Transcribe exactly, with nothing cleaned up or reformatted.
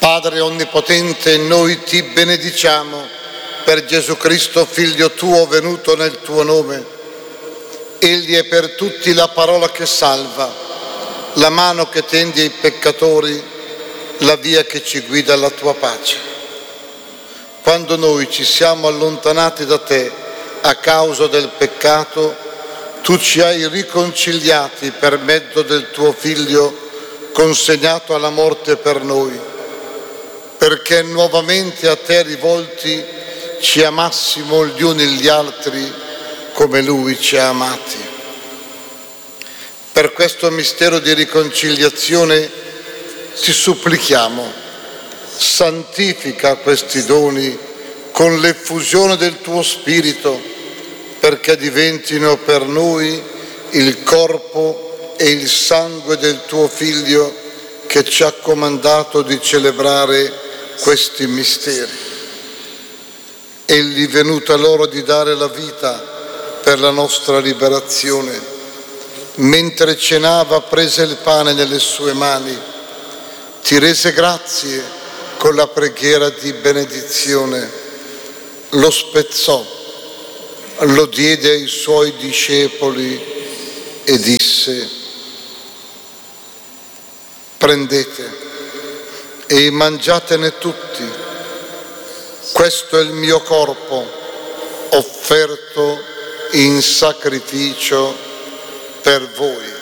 Padre Onnipotente, noi ti benediciamo per Gesù Cristo, Figlio tuo, venuto nel tuo nome. Egli è per tutti la parola che salva, la mano che tendi ai peccatori, la via che ci guida alla tua pace. Quando noi ci siamo allontanati da te a causa del peccato, tu ci hai riconciliati per mezzo del tuo Figlio, consegnato alla morte per noi, perché nuovamente a te rivolti ci amassimo gli uni gli altri come Lui ci ha amati. Per questo mistero di riconciliazione ti supplichiamo, santifica questi doni con l'effusione del tuo Spirito, perché diventino per noi il corpo e il sangue del tuo Figlio, che ci ha comandato di celebrare questi misteri. Egli, venuta l'ora di dare la vita per la nostra liberazione, mentre cenava prese il pane nelle sue mani, ti rese grazie con la preghiera di benedizione, lo spezzò, lo diede ai suoi discepoli e disse: prendete e mangiatene tutti, questo è il mio corpo offerto in sacrificio per voi.